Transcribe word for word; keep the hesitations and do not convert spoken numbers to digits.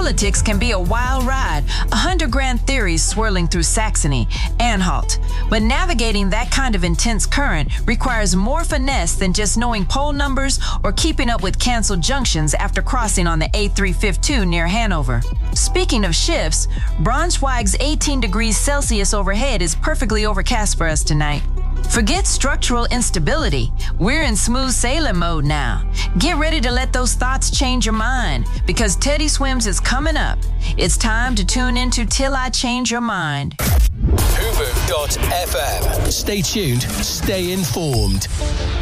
Politics can be a wild ride, a hundred grand theories swirling through Saxony, Anhalt. But navigating that kind of intense current requires more finesse than just knowing poll numbers or keeping up with canceled junctions after crossing on the A three fifty-two near Hanover. Speaking of shifts, Braunschweig's eighteen degrees Celsius overhead is perfectly overcast for us tonight. Forget structural instability. We're in smooth sailing mode now. Get ready to let those thoughts change your mind, because Teddy Swims is coming up. It's time to tune into Till I Change Your Mind. Hoover dot f m. Stay tuned, stay informed.